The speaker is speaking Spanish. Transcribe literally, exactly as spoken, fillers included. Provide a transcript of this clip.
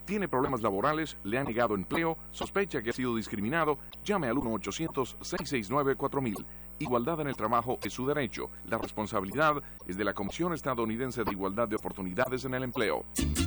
¿Tiene problemas laborales? ¿Le han negado empleo? ¿Sospecha que ha sido discriminado? Llame al uno ochocientos, seis seis nueve, cuatro mil. Igualdad en el trabajo es su derecho. La responsabilidad es de la Comisión Estadounidense de Igualdad de Oportunidades en el Empleo.